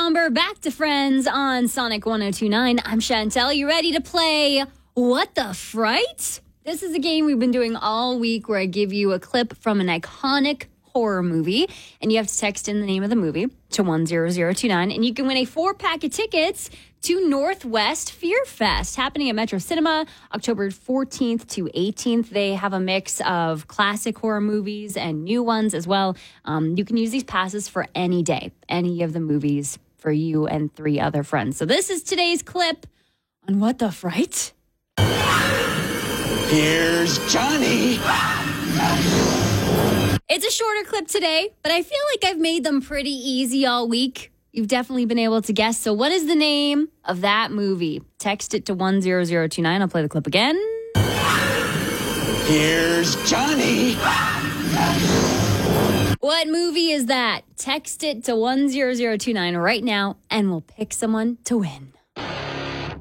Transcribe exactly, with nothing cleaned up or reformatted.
Somber, back to Friends on Sonic one oh two point nine. I'm Chantel. You ready to play What the Fright? This is a game we've been doing all week where I give you a clip from an iconic horror movie, and you have to text in the name of the movie to one zero zero two nine, and you can win a four-pack of tickets to Northwest Fear Fest, happening at Metro Cinema, October fourteenth to eighteenth. They have a mix of classic horror movies and new ones as well. Um, you can use these passes for any day, any of the movies for you and three other friends. So this is today's clip on What the Fright? Here's Johnny. It's a shorter clip today, but I feel like I've made them pretty easy all week. You've definitely been able to guess. So what is the name of that movie? Text it to one zero zero two nine. I'll play the clip again. Here's Johnny. What movie is that? Text it to one zero zero two nine right now, and we'll pick someone to win.